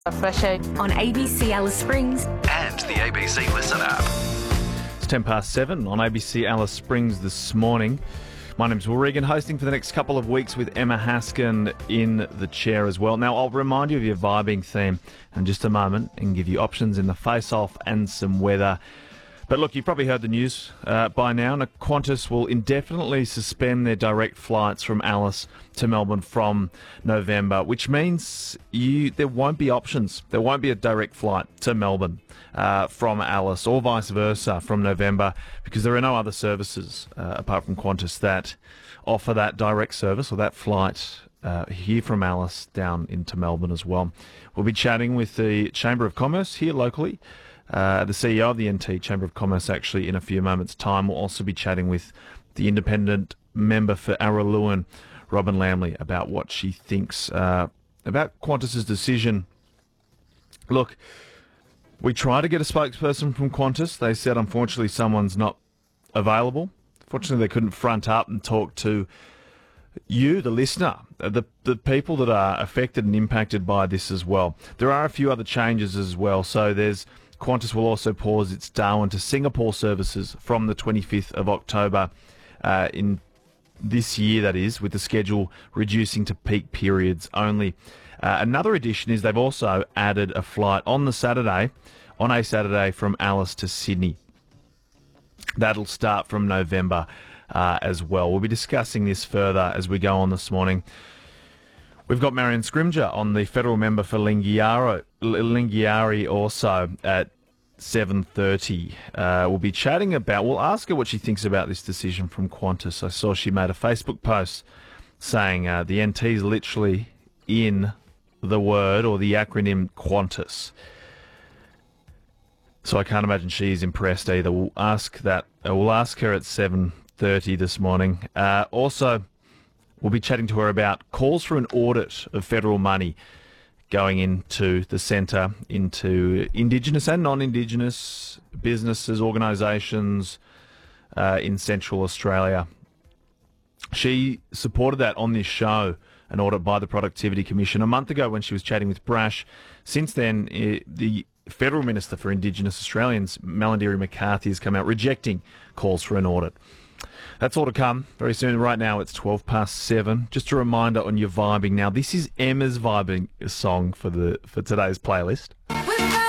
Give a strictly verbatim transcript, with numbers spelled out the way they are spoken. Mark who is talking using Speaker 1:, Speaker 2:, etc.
Speaker 1: Fresh Air
Speaker 2: on A B C Alice Springs
Speaker 3: and the A B C Listen app.
Speaker 4: It's ten past seven on A B C Alice Springs this morning. My name's Will Regan, hosting for the next couple of weeks with Emma Haskin in the chair as well. Now, I'll remind you of your vibing theme in just a moment and give you options in the face-off and some weather. But look, you've probably heard the news uh, by now. Now, Qantas will indefinitely suspend their direct flights from Alice to Melbourne from November, which means you there won't be options. There won't be a direct flight to Melbourne uh, from Alice or vice versa from November, because there are no other services uh, apart from Qantas that offer that direct service or that flight uh, here from Alice down into Melbourne as well. We'll be chatting with the Chamber of Commerce here locally. Uh, the C E O of the N T Chamber of Commerce, actually, in a few moments' time. We'll also be chatting with the independent member for Araluen, Robin Lamley, about what she thinks uh, about Qantas's decision. Look, we tried to get a spokesperson from Qantas. They said, unfortunately, someone's not available. Fortunately, they couldn't front up and talk to you, the listener, the the people that are affected and impacted by this as well. There are a few other changes as well. So there's Qantas will also pause its Darwin to Singapore services from the twenty-fifth of October uh, in this year, that is, with the schedule reducing to peak periods only. Uh, another addition is they've also added a flight on the Saturday, on a Saturday from Alice to Sydney. That'll start from November uh, as well. We'll be discussing this further as we go on this morning. We've got Marion Scrimger on, the federal member for Lingiari, Lingiari also at seven thirty. Uh, we'll be chatting about, we'll ask her what she thinks about this decision from Qantas. I saw she made a Facebook post saying uh, the N T is literally in the word or the acronym Qantas. So I can't imagine she's impressed either. We'll ask that. Uh, we'll ask her at seven thirty this morning. Uh, also, we'll be chatting to her about calls for an audit of federal money going into the centre, into Indigenous and non-Indigenous businesses, organisations uh, in Central Australia. She supported that on this show, an audit by the Productivity Commission, a month ago when she was chatting with Brash. Since then, it, the Federal Minister for Indigenous Australians, Malarndirri McCarthy, has come out rejecting calls for an audit. That's all to come very soon. Right now, it's twelve past seven. Just a reminder on your vibing now. This is Emma's vibing song for the for today's playlist.